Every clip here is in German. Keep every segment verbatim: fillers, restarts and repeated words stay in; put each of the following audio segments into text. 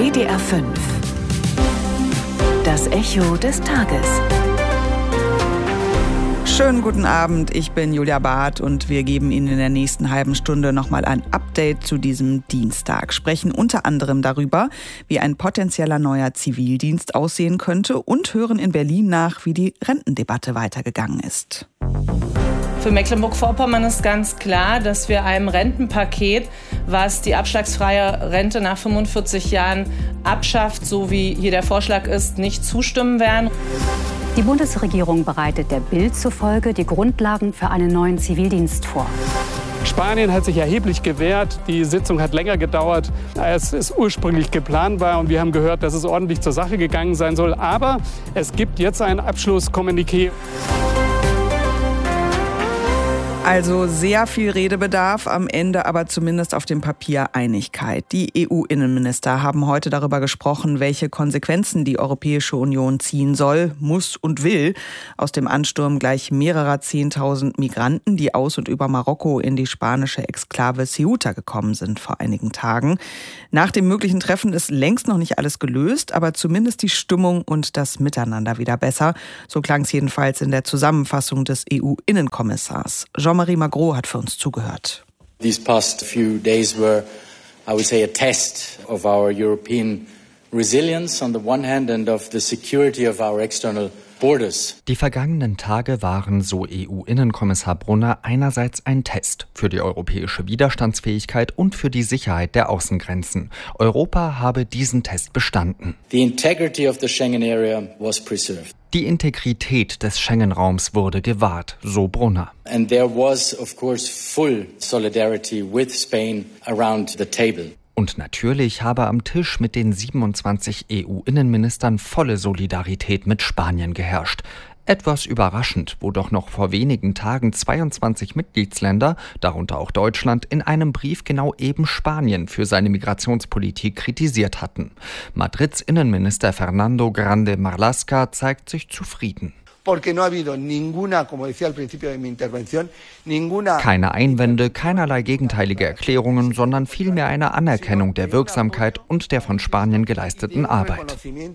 W D R fünf. Das Echo des Tages. Schönen guten Abend, ich bin Julia Barth und wir geben Ihnen in der nächsten halben Stunde nochmal ein Update zu diesem Dienstag. Sprechen unter anderem darüber, wie ein potenzieller neuer Zivildienst aussehen könnte und hören in Berlin nach, wie die Rentendebatte weitergegangen ist. Für Mecklenburg-Vorpommern ist ganz klar, dass wir einem Rentenpaket, was die abschlagsfreie Rente nach fünfundvierzig Jahren abschafft, so wie hier der Vorschlag ist, nicht zustimmen werden. Die Bundesregierung bereitet der Bild zufolge die Grundlagen für einen neuen Zivildienst vor. Spanien hat sich erheblich gewehrt. Die Sitzung hat länger gedauert, als es ursprünglich geplant war. Und wir haben gehört, dass es ordentlich zur Sache gegangen sein soll. Aber es gibt jetzt ein Abschlusskommuniqué. Also sehr viel Redebedarf, am Ende aber zumindest auf dem Papier Einigkeit. Die E U-Innenminister haben heute darüber gesprochen, welche Konsequenzen die Europäische Union ziehen soll, muss und will aus dem Ansturm gleich mehrerer Zehntausend Migranten, die aus und über Marokko in die spanische Exklave Ceuta gekommen sind vor einigen Tagen. Nach dem möglichen Treffen ist längst noch nicht alles gelöst, aber zumindest die Stimmung und das Miteinander wieder besser. So klang es jedenfalls in der Zusammenfassung des E U-Innenkommissars. Jean-Marie Magro hat für uns zugehört. These past few days were, I would say, a test of our European resilience on the one hand and of the security of our external borders. Die vergangenen Tage waren, so E U-Innenkommissar Brunner, einerseits ein Test für die europäische Widerstandsfähigkeit und für die Sicherheit der Außengrenzen. Europa habe diesen Test bestanden. The integrity of the Schengen area was preserved. Die Integrität des Schengen-Raums wurde gewahrt, so Brunner. And there was, of course, full solidarity with Spain around the table. Und natürlich habe am Tisch mit den siebenundzwanzig E U-Innenministern volle Solidarität mit Spanien geherrscht. Etwas überraschend, wo doch noch vor wenigen Tagen zweiundzwanzig Mitgliedsländer, darunter auch Deutschland, in einem Brief genau eben Spanien für seine Migrationspolitik kritisiert hatten. Madrids Innenminister Fernando Grande Marlaska zeigt sich zufrieden. Keine Einwände, keinerlei gegenteilige Erklärungen, sondern vielmehr eine Anerkennung der Wirksamkeit und der von Spanien geleisteten Arbeit.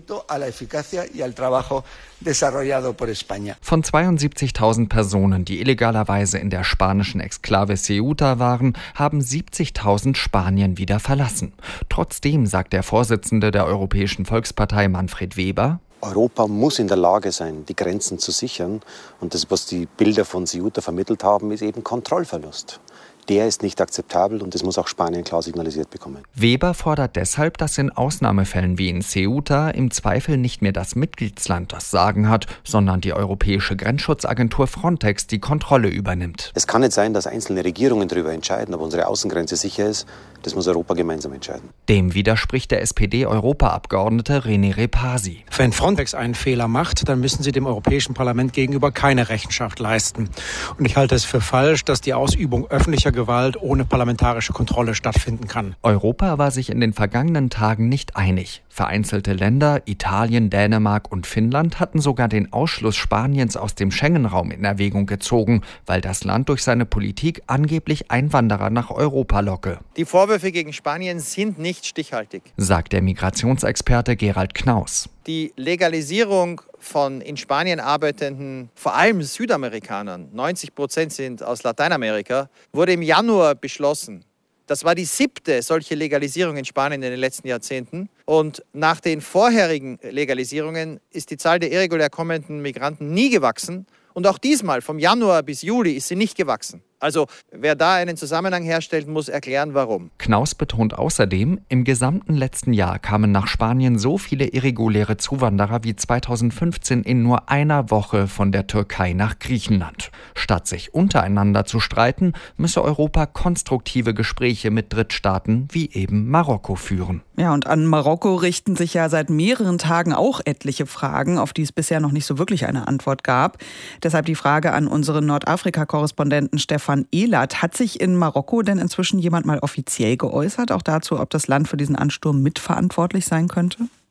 Von zweiundsiebzigtausend Personen, die illegalerweise in der spanischen Exklave Ceuta waren, haben siebzigtausend Spanien wieder verlassen. Trotzdem sagt der Vorsitzende der Europäischen Volkspartei Manfred Weber: Europa muss in der Lage sein, die Grenzen zu sichern. Und das, was die Bilder von Ceuta vermittelt haben, ist eben Kontrollverlust. Der ist nicht akzeptabel und das muss auch Spanien klar signalisiert bekommen. Weber fordert deshalb, dass in Ausnahmefällen wie in Ceuta im Zweifel nicht mehr das Mitgliedsland das Sagen hat, sondern die europäische Grenzschutzagentur Frontex die Kontrolle übernimmt. Es kann nicht sein, dass einzelne Regierungen darüber entscheiden, ob unsere Außengrenze sicher ist. Das muss Europa gemeinsam entscheiden. Dem widerspricht der S P D-Europaabgeordnete René Repasi. Wenn Frontex einen Fehler macht, dann müssen sie dem Europäischen Parlament gegenüber keine Rechenschaft leisten. Und ich halte es für falsch, dass die Ausübung öffentlicher Gewalt ohne parlamentarische Kontrolle stattfinden kann. Europa war sich in den vergangenen Tagen nicht einig. Vereinzelte Länder, Italien, Dänemark und Finnland hatten sogar den Ausschluss Spaniens aus dem Schengen-Raum in Erwägung gezogen, weil das Land durch seine Politik angeblich Einwanderer nach Europa locke. Die Vorwürfe gegen Spanien sind nicht stichhaltig, sagt der Migrationsexperte Gerald Knaus. Die Legalisierung von in Spanien arbeitenden, vor allem Südamerikanern, neunzig Prozent sind aus Lateinamerika, wurde im Januar beschlossen. Das war die siebte solche Legalisierung in Spanien in den letzten Jahrzehnten. Und nach den vorherigen Legalisierungen ist die Zahl der irregulär kommenden Migranten nie gewachsen. Und auch diesmal, vom Januar bis Juli, ist sie nicht gewachsen. Also wer da einen Zusammenhang herstellt, muss erklären, warum. Knaus betont außerdem, im gesamten letzten Jahr kamen nach Spanien so viele irreguläre Zuwanderer wie zweitausendfünfzehn in nur einer Woche von der Türkei nach Griechenland. Statt sich untereinander zu streiten, müsse Europa konstruktive Gespräche mit Drittstaaten wie eben Marokko führen. Ja, und an Marokko richten sich ja seit mehreren Tagen auch etliche Fragen, auf die es bisher noch nicht so wirklich eine Antwort gab. Deshalb die Frage an unseren Nordafrika-Korrespondenten Stefan Ehlert. Hat sich in Marokko denn inzwischen jemand mal offiziell geäußert, auch dazu, ob das Land für diesen Ansturm mitverantwortlich sein könnte?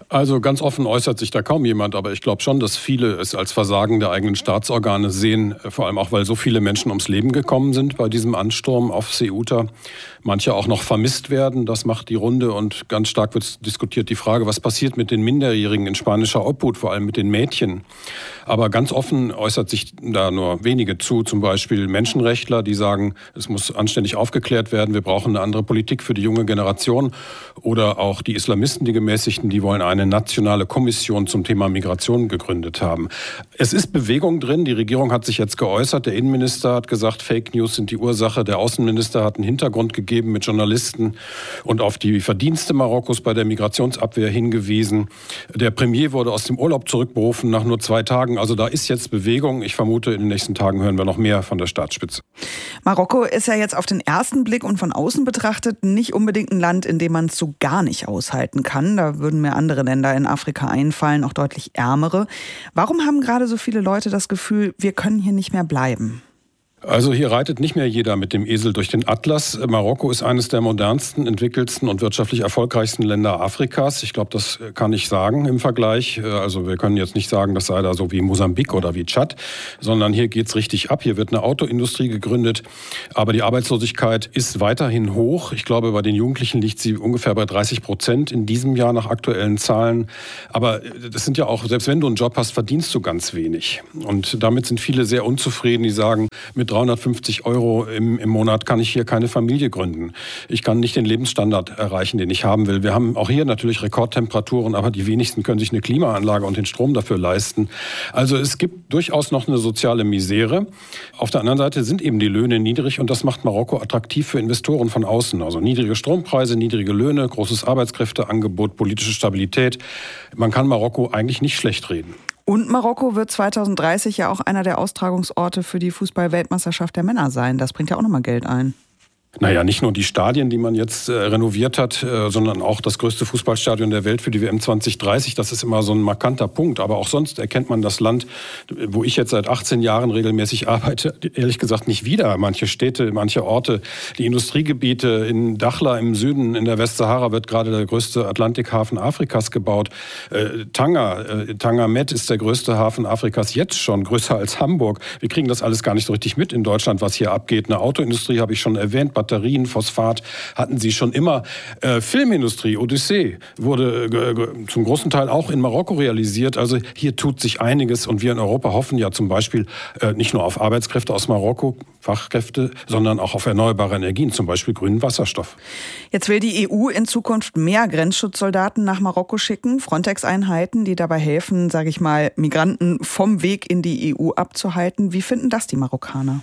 Also ganz offen äußert sich da kaum jemand, aber ich glaube schon, dass viele es als Versagen der eigenen Staatsorgane sehen, vor allem auch, weil so viele Menschen ums Leben gekommen sind bei diesem Ansturm auf Ceuta. Manche auch noch vermisst werden, das macht die Runde und ganz stark wird diskutiert die Frage, was passiert mit den Minderjährigen in spanischer Obhut, vor allem mit den Mädchen. Aber ganz offen äußert sich da nur wenige zu, zum Beispiel Menschenrechtler, die sagen, es muss anständig aufgeklärt werden, wir brauchen eine andere Politik für die junge Generation. Oder auch die Islamisten, die Gemäßigten, die wollen eine nationale Kommission zum Thema Migration gegründet haben. Es ist Bewegung drin, die Regierung hat sich jetzt geäußert, der Innenminister hat gesagt, Fake News sind die Ursache, der Außenminister hat einen Hintergrund gegeben mit Journalisten und auf die Verdienste Marokkos bei der Migrationsabwehr hingewiesen. Der Premier wurde aus dem Urlaub zurückberufen nach nur zwei Tagen, also da ist jetzt Bewegung. Ich vermute, in den nächsten Tagen hören wir noch mehr von der Staatsspitze. Marokko ist ja jetzt auf den ersten Blick und von außen betrachtet nicht unbedingt ein Land, in dem man es so gar nicht aushalten kann. Da würden mir andere Länder in Afrika einfallen, auch deutlich ärmere. Warum haben gerade so viele Leute das Gefühl, wir können hier nicht mehr bleiben? Also hier reitet nicht mehr jeder mit dem Esel durch den Atlas. Marokko ist eines der modernsten, entwickelsten und wirtschaftlich erfolgreichsten Länder Afrikas. Ich glaube, das kann ich sagen im Vergleich. Also wir können jetzt nicht sagen, das sei da so wie Mosambik oder wie Tschad, sondern hier geht's richtig ab. Hier wird eine Autoindustrie gegründet, aber die Arbeitslosigkeit ist weiterhin hoch. Ich glaube, bei den Jugendlichen liegt sie ungefähr bei dreißig Prozent in diesem Jahr nach aktuellen Zahlen. Aber das sind ja auch, selbst wenn du einen Job hast, verdienst du ganz wenig. Und damit sind viele sehr unzufrieden, die sagen, mit dreihundertfünfzig Euro im, im Monat kann ich hier keine Familie gründen. Ich kann nicht den Lebensstandard erreichen, den ich haben will. Wir haben auch hier natürlich Rekordtemperaturen, aber die wenigsten können sich eine Klimaanlage und den Strom dafür leisten. Also es gibt durchaus noch eine soziale Misere. Auf der anderen Seite sind eben die Löhne niedrig und das macht Marokko attraktiv für Investoren von außen. Also niedrige Strompreise, niedrige Löhne, großes Arbeitskräfteangebot, politische Stabilität. Man kann Marokko eigentlich nicht schlecht reden. Und Marokko wird zweitausenddreißig ja auch einer der Austragungsorte für die Fußball-Weltmeisterschaft der Männer sein. Das bringt ja auch nochmal Geld ein. Naja, nicht nur die Stadien, die man jetzt äh, renoviert hat, äh, sondern auch das größte Fußballstadion der Welt für die W M zwanzig dreißig. Das ist immer so ein markanter Punkt. Aber auch sonst erkennt man das Land, wo ich jetzt seit achtzehn Jahren regelmäßig arbeite, ehrlich gesagt nicht wieder. Manche Städte, manche Orte, die Industriegebiete in Dakhla im Süden, in der Westsahara wird gerade der größte Atlantikhafen Afrikas gebaut. Äh, Tanger, äh, Tanger Med ist der größte Hafen Afrikas jetzt schon, größer als Hamburg. Wir kriegen das alles gar nicht so richtig mit in Deutschland, was hier abgeht. Eine Autoindustrie habe ich schon erwähnt. Batterien, Phosphat hatten sie schon immer. Äh, Filmindustrie, Odyssee, wurde äh, zum großen Teil auch in Marokko realisiert. Also hier tut sich einiges und wir in Europa hoffen ja zum Beispiel äh, nicht nur auf Arbeitskräfte aus Marokko, Fachkräfte, sondern auch auf erneuerbare Energien, zum Beispiel grünen Wasserstoff. Jetzt will die E U in Zukunft mehr Grenzschutzsoldaten nach Marokko schicken, Frontex-Einheiten, die dabei helfen, sage ich mal, Migranten vom Weg in die E U abzuhalten. Wie finden das die Marokkaner?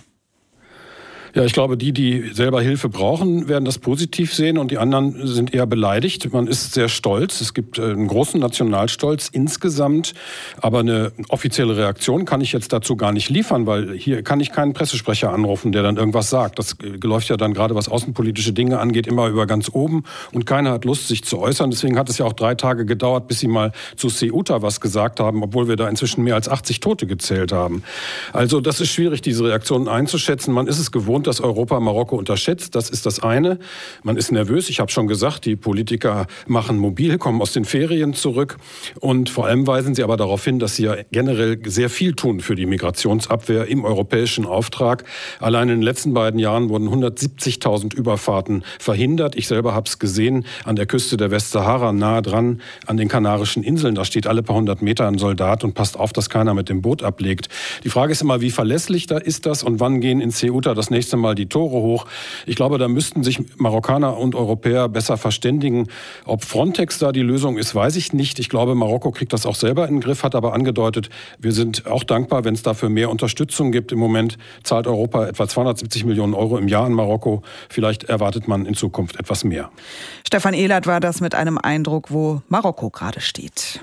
Ja, ich glaube, die, die selber Hilfe brauchen, werden das positiv sehen und die anderen sind eher beleidigt. Man ist sehr stolz. Es gibt einen großen Nationalstolz insgesamt, aber eine offizielle Reaktion kann ich jetzt dazu gar nicht liefern, weil hier kann ich keinen Pressesprecher anrufen, der dann irgendwas sagt. Das läuft ja dann gerade, was außenpolitische Dinge angeht, immer über ganz oben und keiner hat Lust, sich zu äußern. Deswegen hat es ja auch drei Tage gedauert, bis sie mal zu Ceuta was gesagt haben, obwohl wir da inzwischen mehr als achtzig Tote gezählt haben. Also das ist schwierig, diese Reaktionen einzuschätzen. Man ist es gewohnt, dass Europa Marokko unterschätzt. Das ist das eine. Man ist nervös. Ich habe schon gesagt, die Politiker machen mobil, kommen aus den Ferien zurück. Und vor allem weisen sie aber darauf hin, dass sie ja generell sehr viel tun für die Migrationsabwehr im europäischen Auftrag. Allein in den letzten beiden Jahren wurden hundertsiebzigtausend Überfahrten verhindert. Ich selber habe es gesehen an der Küste der Westsahara, nahe dran an den Kanarischen Inseln. Da steht alle paar hundert Meter ein Soldat und passt auf, dass keiner mit dem Boot ablegt. Die Frage ist immer, wie verlässlich da ist das und wann gehen in Ceuta das nächste Mal die Tore hoch. Ich glaube, da müssten sich Marokkaner und Europäer besser verständigen. Ob Frontex da die Lösung ist, weiß ich nicht. Ich glaube, Marokko kriegt das auch selber in den Griff, hat aber angedeutet, wir sind auch dankbar, wenn es dafür mehr Unterstützung gibt. Im Moment zahlt Europa etwa zweihundertsiebzig Millionen Euro im Jahr an Marokko. Vielleicht erwartet man in Zukunft etwas mehr. Stefan Ehlert war das mit einem Eindruck, wo Marokko gerade steht.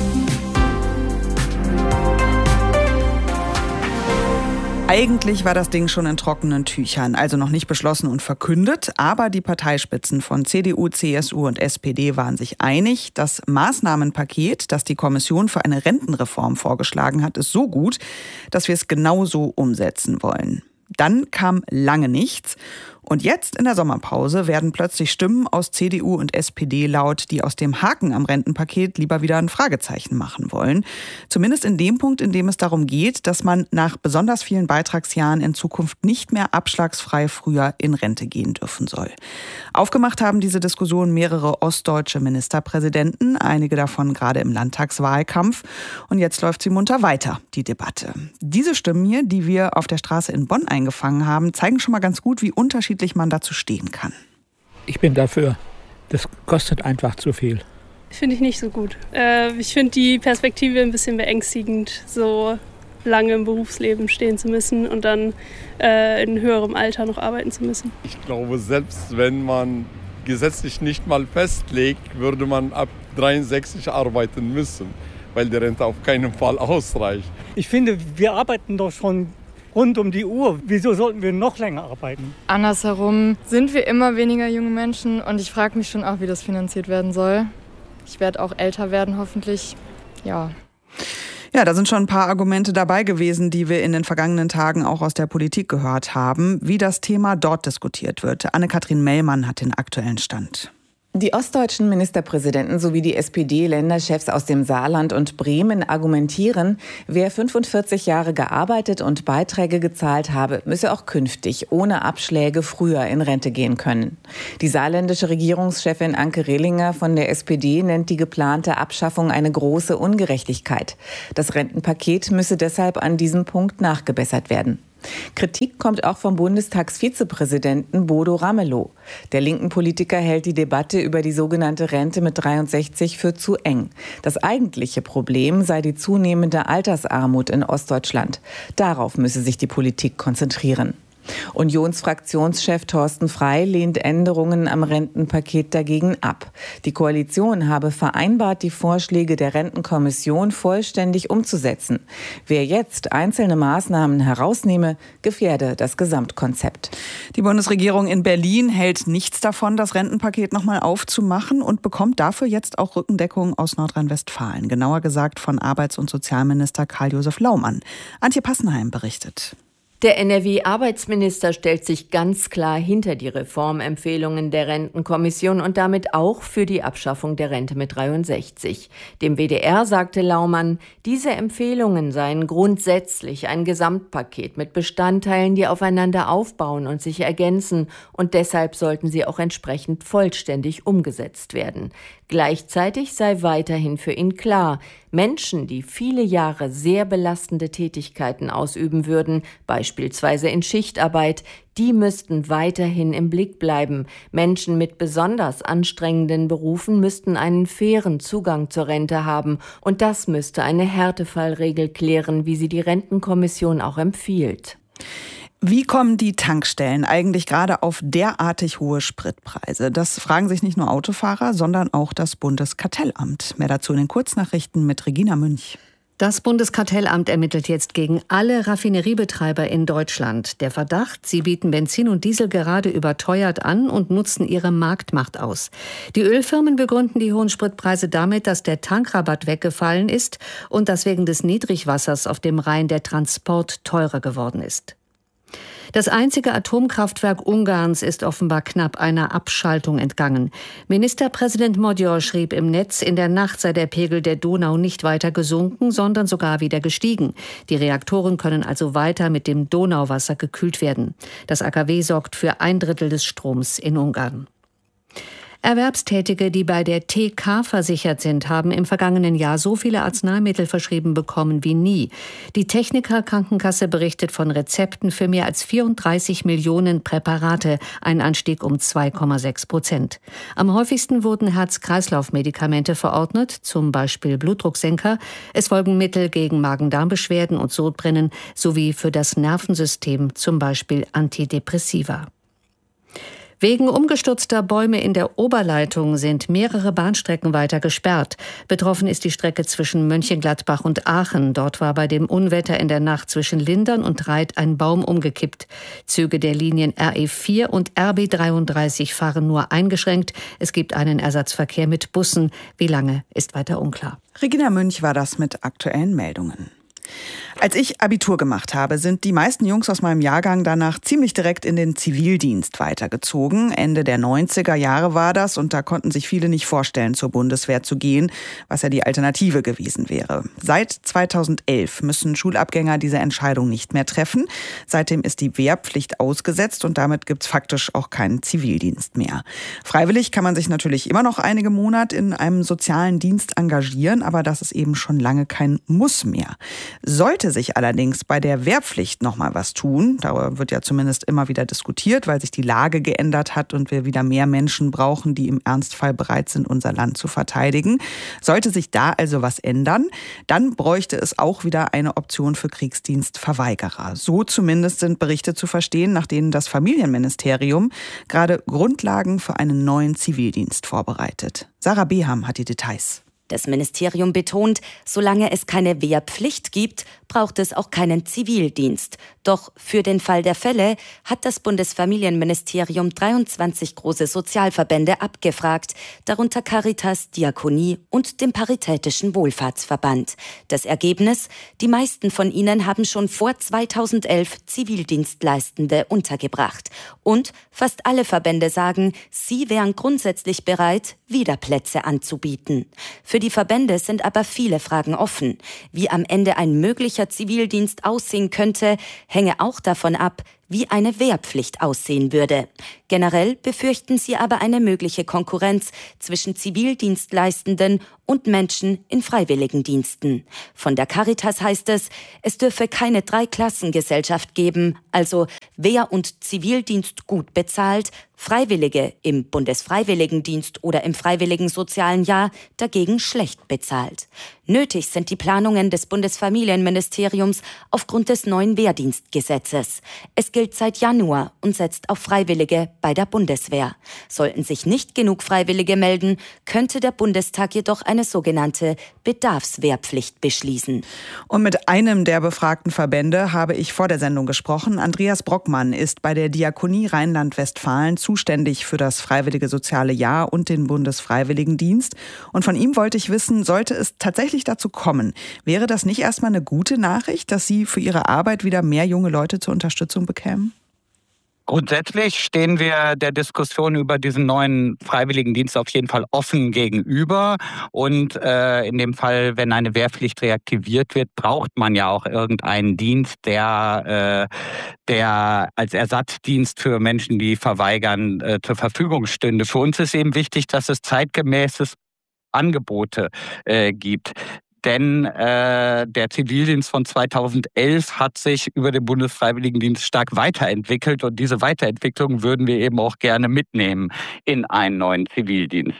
Eigentlich war das Ding schon in trockenen Tüchern, also noch nicht beschlossen und verkündet. Aber die Parteispitzen von C D U, C S U und S P D waren sich einig. Das Maßnahmenpaket, das die Kommission für eine Rentenreform vorgeschlagen hat, ist so gut, dass wir es genauso umsetzen wollen. Dann kam lange nichts. Und jetzt in der Sommerpause werden plötzlich Stimmen aus C D U und S P D laut, die aus dem Haken am Rentenpaket lieber wieder ein Fragezeichen machen wollen. Zumindest in dem Punkt, in dem es darum geht, dass man nach besonders vielen Beitragsjahren in Zukunft nicht mehr abschlagsfrei früher in Rente gehen dürfen soll. Aufgemacht haben diese Diskussion mehrere ostdeutsche Ministerpräsidenten, einige davon gerade im Landtagswahlkampf. Und jetzt läuft sie munter weiter, die Debatte. Diese Stimmen hier, die wir auf der Straße in Bonn eingefangen haben, zeigen schon mal ganz gut, wie unterschiedlich man dazu stehen kann. Ich bin dafür. Das kostet einfach zu viel. Finde ich nicht so gut. Äh, ich finde die Perspektive ein bisschen beängstigend, so lange im Berufsleben stehen zu müssen und dann äh, in höherem Alter noch arbeiten zu müssen. Ich glaube, selbst wenn man gesetzlich nicht mal festlegt, würde man ab dreiundsechzig arbeiten müssen, weil die Rente auf keinen Fall ausreicht. Ich finde, wir arbeiten doch schon rund um die Uhr. Wieso sollten wir noch länger arbeiten? Andersherum sind wir immer weniger junge Menschen und ich frage mich schon auch, wie das finanziert werden soll. Ich werde auch älter werden, hoffentlich. Ja. Ja, da sind schon ein paar Argumente dabei gewesen, die wir in den vergangenen Tagen auch aus der Politik gehört haben, wie das Thema dort diskutiert wird. Anne-Kathrin Mellmann hat den aktuellen Stand. Die ostdeutschen Ministerpräsidenten sowie die S P D-Länderchefs aus dem Saarland und Bremen argumentieren, wer fünfundvierzig Jahre gearbeitet und Beiträge gezahlt habe, müsse auch künftig ohne Abschläge früher in Rente gehen können. Die saarländische Regierungschefin Anke Rehlinger von der S P D nennt die geplante Abschaffung eine große Ungerechtigkeit. Das Rentenpaket müsse deshalb an diesem Punkt nachgebessert werden. Kritik kommt auch vom Bundestagsvizepräsidenten Bodo Ramelow. Der linken Politiker hält die Debatte über die sogenannte Rente mit dreiundsechzig für zu eng. Das eigentliche Problem sei die zunehmende Altersarmut in Ostdeutschland. Darauf müsse sich die Politik konzentrieren. Unionsfraktionschef Thorsten Frey lehnt Änderungen am Rentenpaket dagegen ab. Die Koalition habe vereinbart, die Vorschläge der Rentenkommission vollständig umzusetzen. Wer jetzt einzelne Maßnahmen herausnehme, gefährde das Gesamtkonzept. Die Bundesregierung in Berlin hält nichts davon, das Rentenpaket nochmal aufzumachen und bekommt dafür jetzt auch Rückendeckung aus Nordrhein-Westfalen. Genauer gesagt von Arbeits- und Sozialminister Karl-Josef Laumann. Antje Passenheim berichtet. Der N R W-Arbeitsminister stellt sich ganz klar hinter die Reformempfehlungen der Rentenkommission und damit auch für die Abschaffung der Rente mit dreiundsechzig. Dem W D R sagte Laumann, diese Empfehlungen seien grundsätzlich ein Gesamtpaket mit Bestandteilen, die aufeinander aufbauen und sich ergänzen, und deshalb sollten sie auch entsprechend vollständig umgesetzt werden. Gleichzeitig sei weiterhin für ihn klar, Menschen, die viele Jahre sehr belastende Tätigkeiten ausüben würden, beispielsweise in Schichtarbeit, die müssten weiterhin im Blick bleiben. Menschen mit besonders anstrengenden Berufen müssten einen fairen Zugang zur Rente haben. Und das müsste eine Härtefallregel klären, wie sie die Rentenkommission auch empfiehlt. Wie kommen die Tankstellen eigentlich gerade auf derartig hohe Spritpreise? Das fragen sich nicht nur Autofahrer, sondern auch das Bundeskartellamt. Mehr dazu in den Kurznachrichten mit Regina Münch. Das Bundeskartellamt ermittelt jetzt gegen alle Raffineriebetreiber in Deutschland. Der Verdacht, sie bieten Benzin und Diesel gerade überteuert an und nutzen ihre Marktmacht aus. Die Ölfirmen begründen die hohen Spritpreise damit, dass der Tankrabatt weggefallen ist und dass wegen des Niedrigwassers auf dem Rhein der Transport teurer geworden ist. Das einzige Atomkraftwerk Ungarns ist offenbar knapp einer Abschaltung entgangen. Ministerpräsident Magyar schrieb im Netz, in der Nacht sei der Pegel der Donau nicht weiter gesunken, sondern sogar wieder gestiegen. Die Reaktoren können also weiter mit dem Donauwasser gekühlt werden. Das A K W sorgt für ein Drittel des Stroms in Ungarn. Erwerbstätige, die bei der T K versichert sind, haben im vergangenen Jahr so viele Arzneimittel verschrieben bekommen wie nie. Die Techniker Krankenkasse berichtet von Rezepten für mehr als vierunddreißig Millionen Präparate, ein Anstieg um zwei Komma sechs Prozent. Am häufigsten wurden Herz-Kreislauf-Medikamente verordnet, zum Beispiel Blutdrucksenker. Es folgen Mittel gegen Magen-Darm-Beschwerden und Sodbrennen sowie für das Nervensystem, zum Beispiel Antidepressiva. Wegen umgestürzter Bäume in der Oberleitung sind mehrere Bahnstrecken weiter gesperrt. Betroffen ist die Strecke zwischen Mönchengladbach und Aachen. Dort war bei dem Unwetter in der Nacht zwischen Lindern und Reit ein Baum umgekippt. Züge der Linien R E vier und R B dreiunddreißig fahren nur eingeschränkt. Es gibt einen Ersatzverkehr mit Bussen. Wie lange, ist weiter unklar. Regina Münch war das mit aktuellen Meldungen. Als ich Abitur gemacht habe, sind die meisten Jungs aus meinem Jahrgang danach ziemlich direkt in den Zivildienst weitergezogen. Ende der neunziger Jahre war das und da konnten sich viele nicht vorstellen, zur Bundeswehr zu gehen, was ja die Alternative gewesen wäre. Seit zweitausendelf müssen Schulabgänger diese Entscheidung nicht mehr treffen. Seitdem ist die Wehrpflicht ausgesetzt und damit gibt es faktisch auch keinen Zivildienst mehr. Freiwillig kann man sich natürlich immer noch einige Monate in einem sozialen Dienst engagieren, aber das ist eben schon lange kein Muss mehr. Sollte sich allerdings bei der Wehrpflicht noch mal was tun, darüber wird ja zumindest immer wieder diskutiert, weil sich die Lage geändert hat und wir wieder mehr Menschen brauchen, die im Ernstfall bereit sind, unser Land zu verteidigen. Sollte sich da also was ändern, dann bräuchte es auch wieder eine Option für Kriegsdienstverweigerer. So zumindest sind Berichte zu verstehen, nach denen das Familienministerium gerade Grundlagen für einen neuen Zivildienst vorbereitet. Sarah Beham hat die Details. Das Ministerium betont, solange es keine Wehrpflicht gibt, braucht es auch keinen Zivildienst. Doch für den Fall der Fälle hat das Bundesfamilienministerium dreiundzwanzig große Sozialverbände abgefragt, darunter Caritas, Diakonie und dem Paritätischen Wohlfahrtsverband. Das Ergebnis? Die meisten von ihnen haben schon vor zweitausendelf Zivildienstleistende untergebracht. Und fast alle Verbände sagen, sie wären grundsätzlich bereit, wieder Plätze anzubieten. Für die Verbände sind aber viele Fragen offen. Wie am Ende ein möglicher Zivildienst aussehen könnte, hänge auch davon ab, wie eine Wehrpflicht aussehen würde. Generell befürchten sie aber eine mögliche Konkurrenz zwischen Zivildienstleistenden und Menschen in Freiwilligendiensten. Von der Caritas heißt es, es dürfe keine Dreiklassengesellschaft geben, also Wehr- und Zivildienst gut bezahlt, Freiwillige im Bundesfreiwilligendienst oder im Freiwilligen Sozialen Jahr dagegen schlecht bezahlt. Nötig sind die Planungen des Bundesfamilienministeriums aufgrund des neuen Wehrdienstgesetzes. Es gilt seit Januar und setzt auf Freiwillige bei der Bundeswehr. Sollten sich nicht genug Freiwillige melden, könnte der Bundestag jedoch eine sogenannte Bedarfswehrpflicht beschließen. Und mit einem der befragten Verbände habe ich vor der Sendung gesprochen. Andreas Brockmann ist bei der Diakonie Rheinland-Westfalen zuständig für das Freiwillige Soziale Jahr und den Bundesfreiwilligendienst. Und von ihm wollte ich wissen, sollte es tatsächlich dazu kommen, wäre das nicht erstmal eine gute Nachricht, dass Sie für Ihre Arbeit wieder mehr junge Leute zur Unterstützung bekämen? Grundsätzlich stehen wir der Diskussion über diesen neuen Freiwilligendienst auf jeden Fall offen gegenüber. Und äh, in dem Fall, wenn eine Wehrpflicht reaktiviert wird, braucht man ja auch irgendeinen Dienst, der, äh, der als Ersatzdienst für Menschen, die verweigern, äh, zur Verfügung stünde. Für uns ist eben wichtig, dass es zeitgemäßes Angebote äh, gibt. Denn äh, der Zivildienst von zweitausendelf hat sich über den Bundesfreiwilligendienst stark weiterentwickelt und diese Weiterentwicklung würden wir eben auch gerne mitnehmen in einen neuen Zivildienst.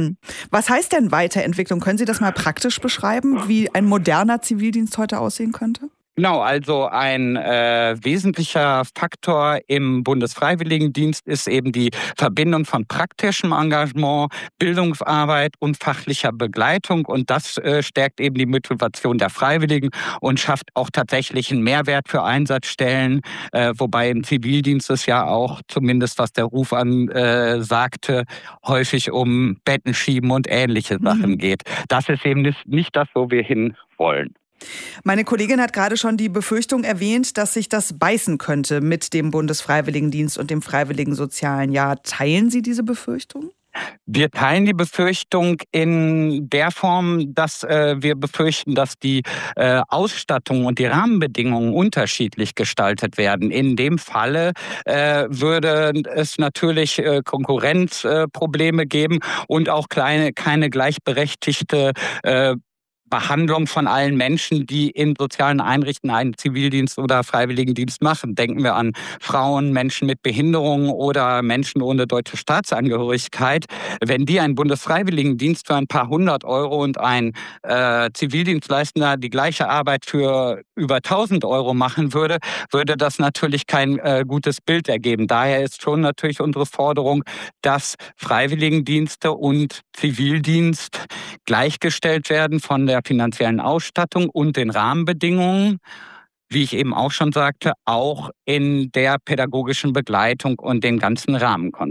Was heißt denn Weiterentwicklung? Können Sie das mal praktisch beschreiben, wie ein moderner Zivildienst heute aussehen könnte? Genau, also ein äh, wesentlicher Faktor im Bundesfreiwilligendienst ist eben die Verbindung von praktischem Engagement, Bildungsarbeit und fachlicher Begleitung. Und das äh, stärkt eben die Motivation der Freiwilligen und schafft auch tatsächlich einen Mehrwert für Einsatzstellen. Äh, wobei im Zivildienst es ja auch, zumindest was der Ruf an äh, sagte, häufig um Bettenschieben und ähnliche Sachen mhm. geht. Das ist eben nicht, nicht das, wo wir hin wollen. Meine Kollegin hat gerade schon die Befürchtung erwähnt, dass sich das beißen könnte mit dem Bundesfreiwilligendienst und dem Freiwilligen Sozialen Jahr. Teilen Sie diese Befürchtung? Wir teilen die Befürchtung in der Form, dass äh, wir befürchten, dass die äh, Ausstattung und die Rahmenbedingungen unterschiedlich gestaltet werden. In dem Falle äh, würde es natürlich äh, Konkurrenzprobleme äh, geben und auch kleine, keine gleichberechtigte äh, Behandlung von allen Menschen, die in sozialen Einrichtungen einen Zivildienst oder Freiwilligendienst machen. Denken wir an Frauen, Menschen mit Behinderungen oder Menschen ohne deutsche Staatsangehörigkeit. Wenn die einen Bundesfreiwilligendienst für ein paar hundert Euro und ein äh, Zivildienstleistender die gleiche Arbeit für über tausend Euro machen würde, würde das natürlich kein äh, gutes Bild ergeben. Daher ist schon natürlich unsere Forderung, dass Freiwilligendienste und Zivildienst gleichgestellt werden von der finanziellen Ausstattung und den Rahmenbedingungen, wie ich eben auch schon sagte, auch in der pädagogischen Begleitung und dem ganzen Rahmenkonzept.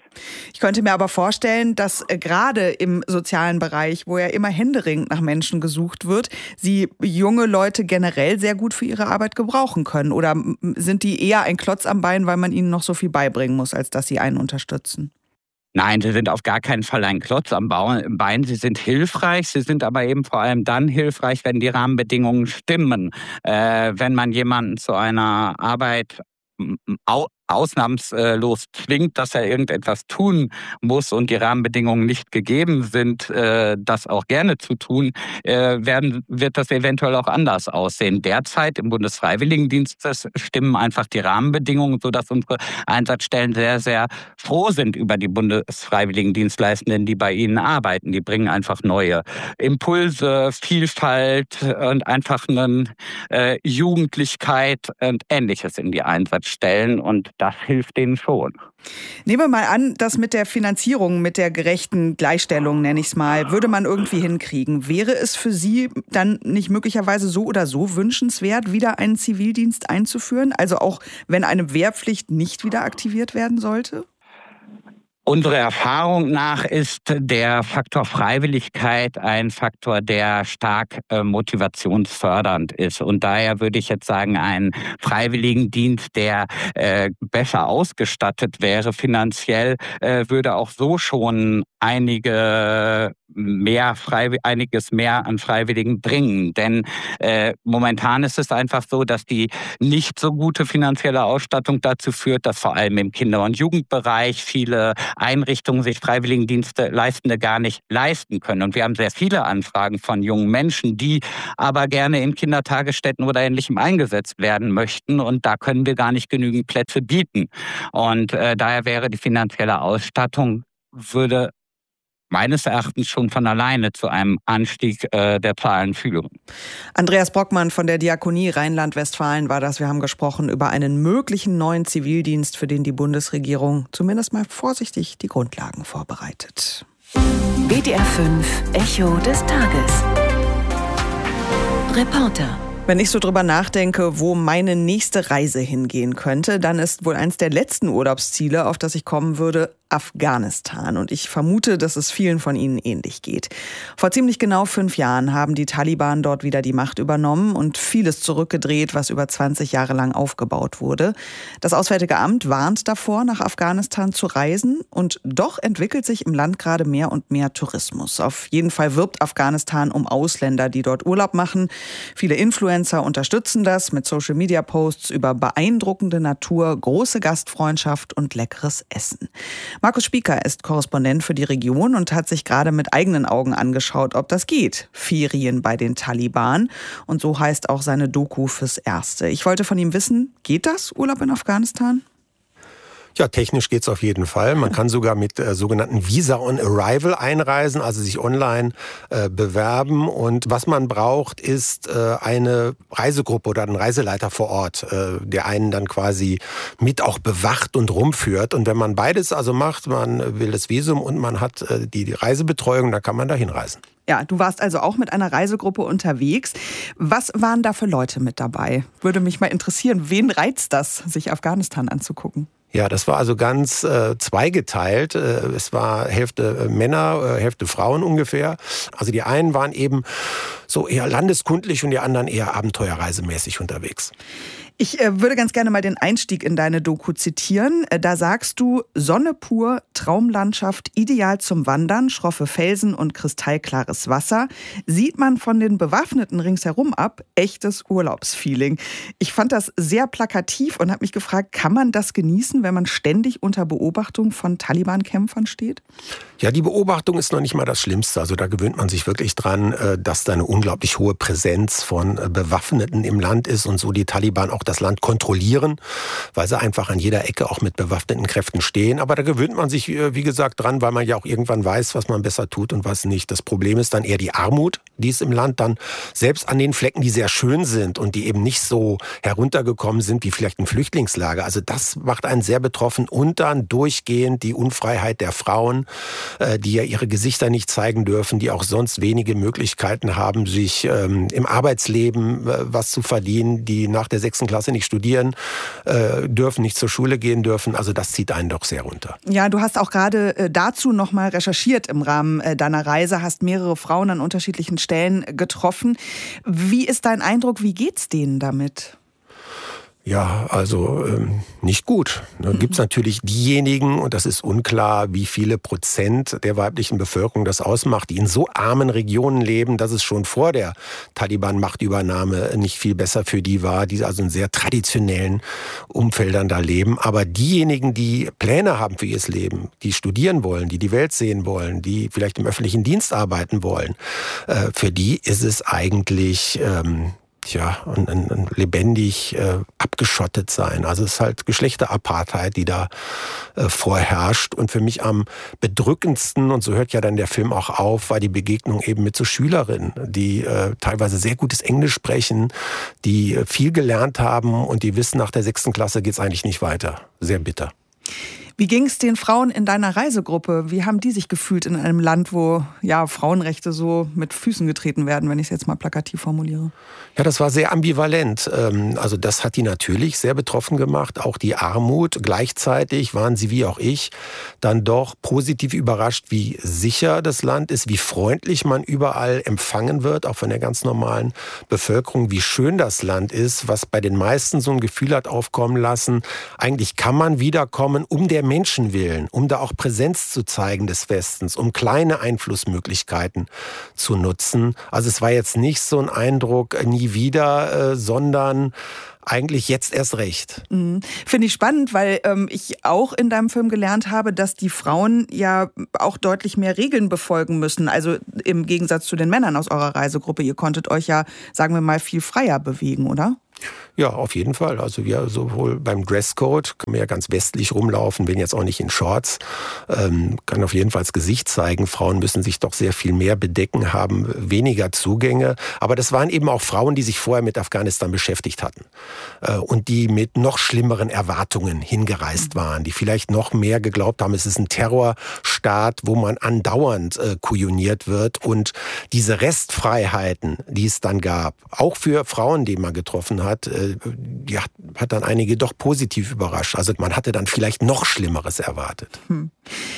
Ich könnte mir aber vorstellen, dass äh, gerade im sozialen Bereich, wo ja immer händeringend nach Menschen gesucht wird, Sie junge Leute generell sehr gut für ihre Arbeit gebrauchen können. Oder sind die eher ein Klotz am Bein, weil man ihnen noch so viel beibringen muss, als dass sie einen unterstützen? Nein, sie sind auf gar keinen Fall ein Klotz am Bein. Sie sind hilfreich. Sie sind aber eben vor allem dann hilfreich, wenn die Rahmenbedingungen stimmen. Äh, wenn man jemanden zu einer Arbeit au- ausnahmslos zwingt, dass er irgendetwas tun muss und die Rahmenbedingungen nicht gegeben sind, äh, das auch gerne zu tun, äh, werden, wird das eventuell auch anders aussehen. Derzeit im Bundesfreiwilligendienst stimmen einfach die Rahmenbedingungen, sodass unsere Einsatzstellen sehr, sehr froh sind über die Bundesfreiwilligendienstleistenden, die bei ihnen arbeiten. Die bringen einfach neue Impulse, Vielfalt und einfach eine äh, Jugendlichkeit und Ähnliches in die Einsatzstellen, und das hilft denen schon. Nehmen wir mal an, das mit der Finanzierung, mit der gerechten Gleichstellung, nenne ich es mal, würde man irgendwie hinkriegen. Wäre es für Sie dann nicht möglicherweise so oder so wünschenswert, wieder einen Zivildienst einzuführen? Also auch wenn eine Wehrpflicht nicht wieder aktiviert werden sollte? Unserer Erfahrung nach ist der Faktor Freiwilligkeit ein Faktor, der stark äh, motivationsfördernd ist. Und daher würde ich jetzt sagen, ein Freiwilligendienst, der äh, besser ausgestattet wäre finanziell, äh, würde auch so schon einige mehr Freiw- einiges mehr an Freiwilligen bringen. Denn äh, momentan ist es einfach so, dass die nicht so gute finanzielle Ausstattung dazu führt, dass vor allem im Kinder- und Jugendbereich viele Einrichtungen sich Freiwilligendienste Leistende gar nicht leisten können. Und wir haben sehr viele Anfragen von jungen Menschen, die aber gerne in Kindertagesstätten oder Ähnlichem eingesetzt werden möchten. Und da können wir gar nicht genügend Plätze bieten. Und äh, daher wäre die finanzielle Ausstattung, würde meines Erachtens schon von alleine zu einem Anstieg äh, der Zahlen führen. Andreas Brockmann von der Diakonie Rheinland-Westfalen war das. Wir haben gesprochen über einen möglichen neuen Zivildienst, für den die Bundesregierung zumindest mal vorsichtig die Grundlagen vorbereitet. W D R fünf Echo des Tages. Reporter. Wenn ich so drüber nachdenke, wo meine nächste Reise hingehen könnte, dann ist wohl eins der letzten Urlaubsziele, auf das ich kommen würde, Afghanistan. Und ich vermute, dass es vielen von Ihnen ähnlich geht. Vor ziemlich genau fünf Jahren haben die Taliban dort wieder die Macht übernommen und vieles zurückgedreht, was über zwanzig Jahre lang aufgebaut wurde. Das Auswärtige Amt warnt davor, nach Afghanistan zu reisen. Und doch entwickelt sich im Land gerade mehr und mehr Tourismus. Auf jeden Fall wirbt Afghanistan um Ausländer, die dort Urlaub machen. Viele Influencer unterstützen das mit Social-Media-Posts über beeindruckende Natur, große Gastfreundschaft und leckeres Essen. Markus Spieker ist Korrespondent für die Region und hat sich gerade mit eigenen Augen angeschaut, ob das geht. Ferien bei den Taliban. Und so heißt auch seine Doku fürs Erste. Ich wollte von ihm wissen, geht das, Urlaub in Afghanistan? Ja, technisch geht's auf jeden Fall. Man kann sogar mit äh, sogenannten Visa on Arrival einreisen, also sich online äh, bewerben. Und was man braucht, ist äh, eine Reisegruppe oder ein Reiseleiter vor Ort, äh, der einen dann quasi mit auch bewacht und rumführt. Und wenn man beides also macht, man will das Visum und man hat äh, die, die Reisebetreuung, dann kann man da hinreisen. Ja, du warst also auch mit einer Reisegruppe unterwegs. Was waren da für Leute mit dabei? Würde mich mal interessieren, wen reizt das, sich Afghanistan anzugucken? Ja, das war also ganz äh, zweigeteilt. Äh, es war Hälfte äh, Männer, äh, Hälfte Frauen ungefähr. Also die einen waren eben so eher landeskundlich und die anderen eher abenteuerreisemäßig unterwegs. Ich äh, würde ganz gerne mal den Einstieg in deine Doku zitieren. Äh, da sagst du, Sonne pur, Traumlandschaft, ideal zum Wandern, schroffe Felsen und kristallklares Wasser. Sieht man von den Bewaffneten ringsherum ab, echtes Urlaubsfeeling. Ich fand das sehr plakativ und habe mich gefragt, kann man das genießen, wenn man ständig unter Beobachtung von Taliban-Kämpfern steht? Ja, die Beobachtung ist noch nicht mal das Schlimmste. Also da gewöhnt man sich wirklich dran, dass da eine unglaublich hohe Präsenz von Bewaffneten im Land ist und so die Taliban auch das Land kontrollieren, weil sie einfach an jeder Ecke auch mit bewaffneten Kräften stehen. Aber da gewöhnt man sich, wie gesagt, dran, weil man ja auch irgendwann weiß, was man besser tut und was nicht. Das Problem ist dann eher die Armut, die es im Land dann selbst an den Flecken, die sehr schön sind und die eben nicht so heruntergekommen sind wie vielleicht ein Flüchtlingslager. Also das macht einen sehr betroffen und dann durchgehend die Unfreiheit der Frauen, die ja ihre Gesichter nicht zeigen dürfen, die auch sonst wenige Möglichkeiten haben, sich ähm, im Arbeitsleben äh, was zu verdienen, die nach der sechsten Klasse Klasse nicht studieren äh, dürfen, nicht zur Schule gehen dürfen. Also das zieht einen doch sehr runter. Ja, du hast auch gerade äh, dazu noch mal recherchiert im Rahmen äh, deiner Reise, hast mehrere Frauen an unterschiedlichen Stellen getroffen. Wie ist dein Eindruck, wie geht's denen damit? Ja, also ähm, nicht gut. Da gibt es natürlich diejenigen, und das ist unklar, wie viele Prozent der weiblichen Bevölkerung das ausmacht, die in so armen Regionen leben, dass es schon vor der Taliban-Machtübernahme nicht viel besser für die war, die also in sehr traditionellen Umfeldern da leben. Aber diejenigen, die Pläne haben für ihr Leben, die studieren wollen, die die Welt sehen wollen, die vielleicht im öffentlichen Dienst arbeiten wollen, äh, für die ist es eigentlich Ähm, Tja, und, und, und lebendig äh, abgeschottet sein. Also es ist halt Geschlechterapartheit, die da äh, vorherrscht. Und für mich am bedrückendsten, und so hört ja dann der Film auch auf, war die Begegnung eben mit so Schülerinnen, die äh, teilweise sehr gutes Englisch sprechen, die äh, viel gelernt haben und die wissen, nach der sechsten Klasse geht's eigentlich nicht weiter. Sehr bitter. Wie ging es den Frauen in deiner Reisegruppe? Wie haben die sich gefühlt in einem Land, wo ja Frauenrechte so mit Füßen getreten werden, wenn ich es jetzt mal plakativ formuliere? Ja, das war sehr ambivalent. Also das hat die natürlich sehr betroffen gemacht. Auch die Armut. Gleichzeitig waren sie, wie auch ich, dann doch positiv überrascht, wie sicher das Land ist, wie freundlich man überall empfangen wird, auch von der ganz normalen Bevölkerung, wie schön das Land ist, was bei den meisten so ein Gefühl hat aufkommen lassen. Eigentlich kann man wiederkommen, um der Menschen willen, um da auch Präsenz zu zeigen des Westens, um kleine Einflussmöglichkeiten zu nutzen. Also es war jetzt nicht so ein Eindruck, nie wieder, äh, sondern eigentlich jetzt erst recht. Mhm. Finde ich spannend, weil ähm, ich auch in deinem Film gelernt habe, dass die Frauen ja auch deutlich mehr Regeln befolgen müssen. Also im Gegensatz zu den Männern aus eurer Reisegruppe. Ihr konntet euch ja, sagen wir mal, viel freier bewegen, oder? Ja, auf jeden Fall. Also wir sowohl beim Dresscode können wir ja ganz westlich rumlaufen, bin jetzt auch nicht in Shorts, ähm, kann auf jeden Fall das Gesicht zeigen. Frauen müssen sich doch sehr viel mehr bedecken, haben weniger Zugänge. Aber das waren eben auch Frauen, die sich vorher mit Afghanistan beschäftigt hatten äh, und die mit noch schlimmeren Erwartungen hingereist waren, die vielleicht noch mehr geglaubt haben, es ist ein Terrorstaat, wo man andauernd äh, kujoniert wird. Und diese Restfreiheiten, die es dann gab, auch für Frauen, die man getroffen hat, die hat, hat dann einige doch positiv überrascht. Also man hatte dann vielleicht noch Schlimmeres erwartet. Hm.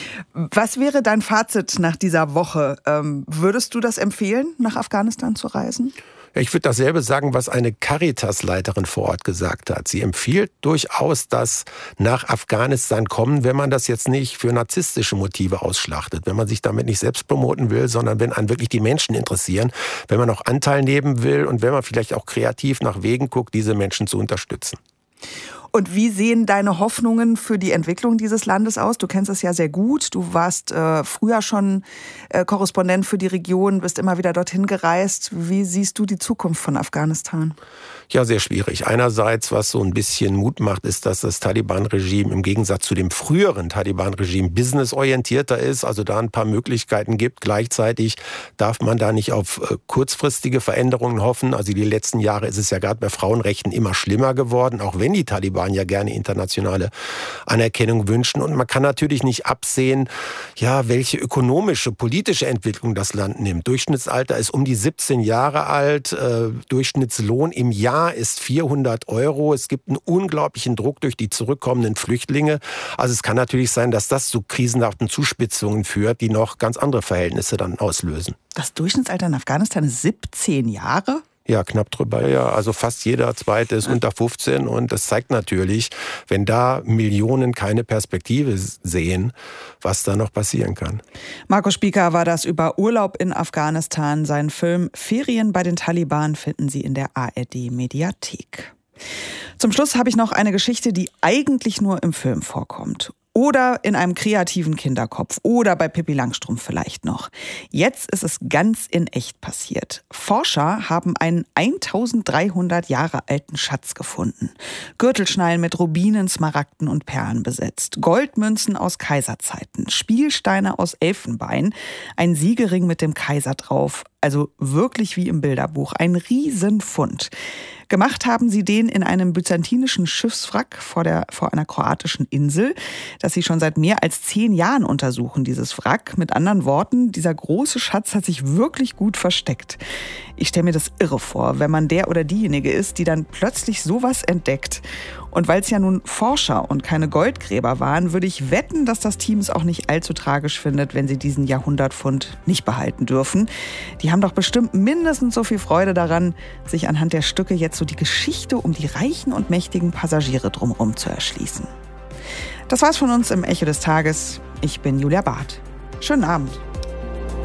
Was wäre dein Fazit nach dieser Woche? Ähm, würdest du das empfehlen, nach Afghanistan zu reisen? Ich würde dasselbe sagen, was eine Caritas-Leiterin vor Ort gesagt hat. Sie empfiehlt durchaus das nach Afghanistan kommen, wenn man das jetzt nicht für narzisstische Motive ausschlachtet, wenn man sich damit nicht selbst promoten will, sondern wenn einen wirklich die Menschen interessieren, wenn man auch Anteil nehmen will und wenn man vielleicht auch kreativ nach Wegen guckt, diese Menschen zu unterstützen. Und wie sehen deine Hoffnungen für die Entwicklung dieses Landes aus? Du kennst es ja sehr gut. Du warst äh, früher schon äh, Korrespondent für die Region, bist immer wieder dorthin gereist. Wie siehst du die Zukunft von Afghanistan? Ja, sehr schwierig. Einerseits, was so ein bisschen Mut macht, ist, dass das Taliban-Regime im Gegensatz zu dem früheren Taliban-Regime businessorientierter ist, also da ein paar Möglichkeiten gibt. Gleichzeitig darf man da nicht auf äh, kurzfristige Veränderungen hoffen. Also die letzten Jahre ist es ja gerade bei Frauenrechten immer schlimmer geworden, auch wenn die Taliban ja gerne internationale Anerkennung wünschen. Und man kann natürlich nicht absehen, ja, welche ökonomische, politische Entwicklung das Land nimmt. Durchschnittsalter ist um die siebzehn Jahre alt. Äh, Durchschnittslohn im Jahr ist vierhundert Euro. Es gibt einen unglaublichen Druck durch die zurückkommenden Flüchtlinge. Also es kann natürlich sein, dass das zu krisenhaften Zuspitzungen führt, die noch ganz andere Verhältnisse dann auslösen. Das Durchschnittsalter in Afghanistan ist siebzehn Jahre? Ja, knapp drüber, ja. Also fast jeder Zweite ist unter fünfzehn und das zeigt natürlich, wenn da Millionen keine Perspektive sehen, was da noch passieren kann. Marco Spieker war das über Urlaub in Afghanistan. Seinen Film Ferien bei den Taliban finden Sie in der A R D-Mediathek. Zum Schluss habe ich noch eine Geschichte, die eigentlich nur im Film vorkommt. Oder in einem kreativen Kinderkopf oder bei Pippi Langstrumpf vielleicht noch. Jetzt ist es ganz in echt passiert. Forscher haben einen eintausenddreihundert Jahre alten Schatz gefunden. Gürtelschnallen mit Rubinen, Smaragden und Perlen besetzt. Goldmünzen aus Kaiserzeiten. Spielsteine aus Elfenbein. Ein Siegelring mit dem Kaiser drauf. Also wirklich wie im Bilderbuch. Ein Riesenfund. Gemacht haben sie den in einem byzantinischen Schiffswrack vor, der, vor einer kroatischen Insel, das sie schon seit mehr als zehn Jahren untersuchen, dieses Wrack. Mit anderen Worten, dieser große Schatz hat sich wirklich gut versteckt. Ich stelle mir das irre vor, wenn man der oder diejenige ist, die dann plötzlich sowas entdeckt. Und weil es ja nun Forscher und keine Goldgräber waren, würde ich wetten, dass das Team es auch nicht allzu tragisch findet, wenn sie diesen Jahrhundertpfund nicht behalten dürfen. Die haben doch bestimmt mindestens so viel Freude daran, sich anhand der Stücke jetzt so die Geschichte um die reichen und mächtigen Passagiere drumherum zu erschließen. Das war's von uns im Echo des Tages. Ich bin Julia Barth. Schönen Abend.